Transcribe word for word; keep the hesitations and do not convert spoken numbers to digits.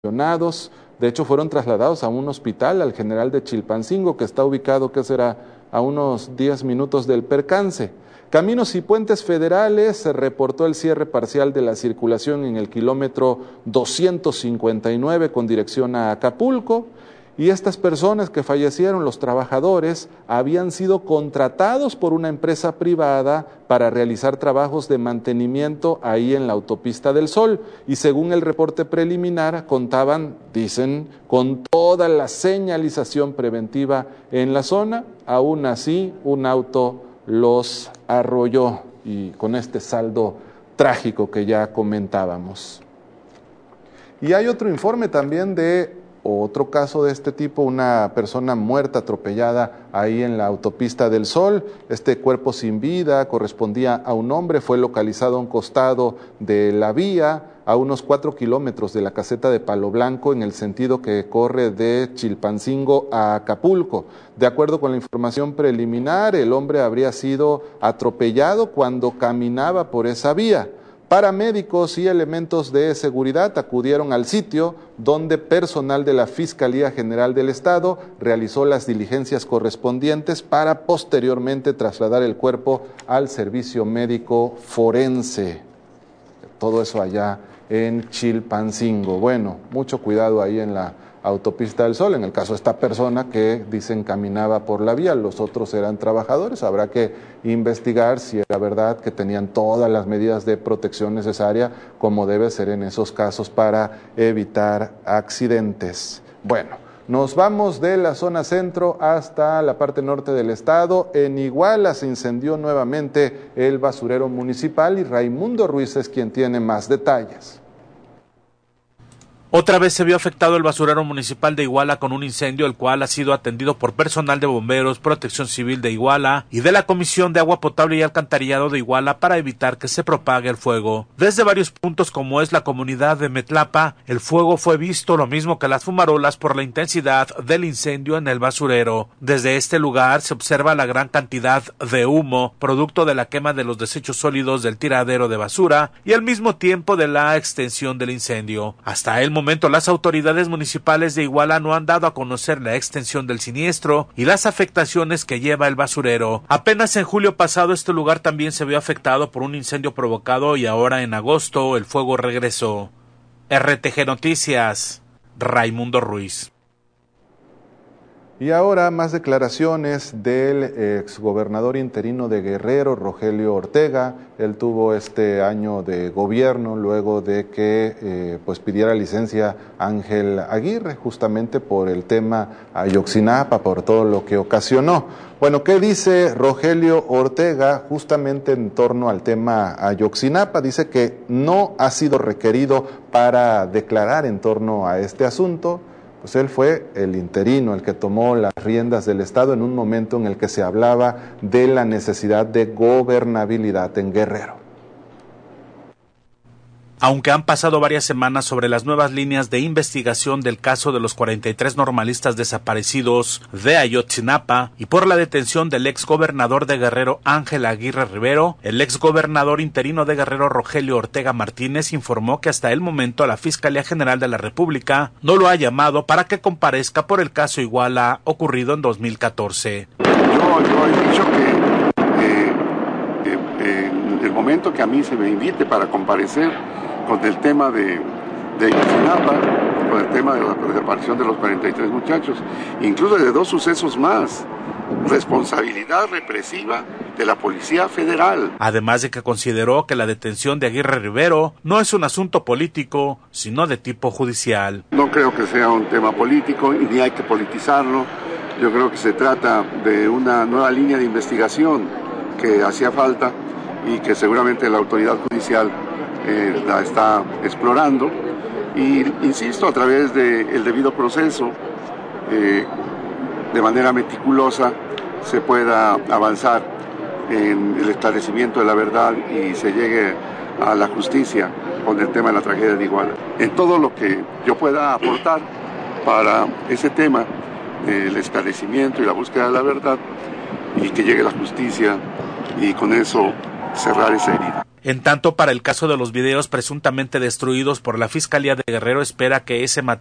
lesionados. De hecho, fueron trasladados a un hospital, al General de Chilpancingo, que está ubicado, ¿qué será?, a unos diez minutos del percance. Caminos y Puentes Federales se reportó el cierre parcial de la circulación en el kilómetro doscientos cincuenta y nueve con dirección a Acapulco. Y estas personas que fallecieron, los trabajadores, habían sido contratados por una empresa privada para realizar trabajos de mantenimiento ahí en la Autopista del Sol. Y según el reporte preliminar, contaban, dicen, con toda la señalización preventiva en la zona. Aún así, un auto los arrolló y con este saldo trágico que ya comentábamos. Y hay otro informe también de otro caso de este tipo, una persona muerta, atropellada ahí en la Autopista del Sol. Este cuerpo sin vida correspondía a un hombre, fue localizado a un costado de la vía, a unos cuatro kilómetros de la caseta de Palo Blanco, en el sentido que corre de Chilpancingo a Acapulco. De acuerdo con la información preliminar, el hombre habría sido atropellado cuando caminaba por esa vía. Paramédicos y elementos de seguridad acudieron al sitio, donde personal de la Fiscalía General del Estado realizó las diligencias correspondientes para posteriormente trasladar el cuerpo al servicio médico forense. Todo eso allá en Chilpancingo. Bueno, mucho cuidado ahí en la Autopista del Sol, en el caso de esta persona que dicen caminaba por la vía, los otros eran trabajadores. Habrá que investigar si era verdad que tenían todas las medidas de protección necesaria, como debe ser en esos casos, para evitar accidentes. Bueno, nos vamos de la zona centro hasta la parte norte del estado. En Iguala se incendió nuevamente el basurero municipal y Raimundo Ruiz es quien tiene más detalles. Otra vez se vio afectado el basurero municipal de Iguala con un incendio, el cual ha sido atendido por personal de bomberos, Protección Civil de Iguala y de la Comisión de Agua Potable y Alcantarillado de Iguala para evitar que se propague el fuego. Desde varios puntos, como es la comunidad de Metlapa, el fuego fue visto, lo mismo que las fumarolas, por la intensidad del incendio en el basurero. Desde este lugar se observa la gran cantidad de humo, producto de la quema de los desechos sólidos del tiradero de basura y al mismo tiempo de la extensión del incendio. Hasta el momento momento las autoridades municipales de Iguala no han dado a conocer la extensión del siniestro y las afectaciones que lleva el basurero. Apenas en julio pasado este lugar también se vio afectado por un incendio provocado y ahora en agosto el fuego regresó. R T G Noticias, Raimundo Ruiz. Y ahora más declaraciones del exgobernador interino de Guerrero, Rogelio Ortega. Él tuvo este año de gobierno luego de que eh, pues pidiera licencia Ángel Aguirre, justamente por el tema Ayotzinapa, por todo lo que ocasionó. Bueno, ¿qué dice Rogelio Ortega justamente en torno al tema Ayotzinapa? Dice que no ha sido requerido para declarar en torno a este asunto. Pues él fue el interino, el que tomó las riendas del Estado en un momento en el que se hablaba de la necesidad de gobernabilidad en Guerrero. Aunque han pasado varias semanas sobre las nuevas líneas de investigación del caso de los cuarenta y tres normalistas desaparecidos de Ayotzinapa y por la detención del ex gobernador de Guerrero Ángel Aguirre Rivero, el ex gobernador interino de Guerrero Rogelio Ortega Martínez informó que hasta el momento la Fiscalía General de la República no lo ha llamado para que comparezca por el caso Iguala ocurrido en dos mil catorce. Yo, yo he dicho que eh, eh, eh, en el momento que a mí se me invite para comparecer con el tema de, de Ayotzinapa, con el tema de la desaparición de los cuarenta y tres muchachos, incluso de dos sucesos más, responsabilidad represiva de la Policía Federal. Además de que consideró que la detención de Aguirre Rivero no es un asunto político, sino de tipo judicial. No creo que sea un tema político y ni hay que politizarlo. Yo creo que se trata de una nueva línea de investigación que hacía falta y que seguramente la autoridad judicial Eh, la está explorando y, insisto, a través del debido proceso, eh, de manera meticulosa, se pueda avanzar en el esclarecimiento de la verdad y se llegue a la justicia con el tema de la tragedia de Iguala. En todo lo que yo pueda aportar para ese tema, eh, el esclarecimiento y la búsqueda de la verdad, y que llegue la justicia y con eso cerrar esa herida. En tanto, para el caso de los videos presuntamente destruidos por la Fiscalía de Guerrero, espera que ese material